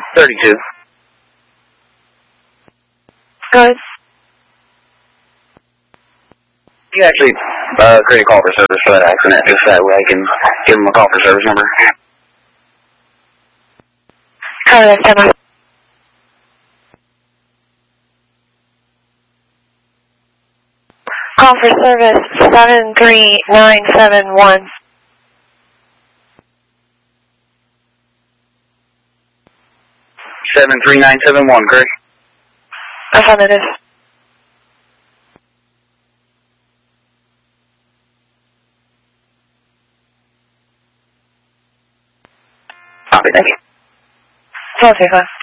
32. Good. You actually create a call for service for that accident, just that way I can give them a call for service number. Copy that, stand by. Call for service 73971. 73971, correct? Affirmative. Copy, thank you. 1235.